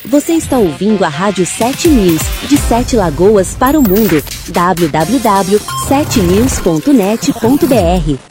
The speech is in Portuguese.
Você está ouvindo a Rádio 7 News, de 7 Lagoas para o mundo. www.7news.net.br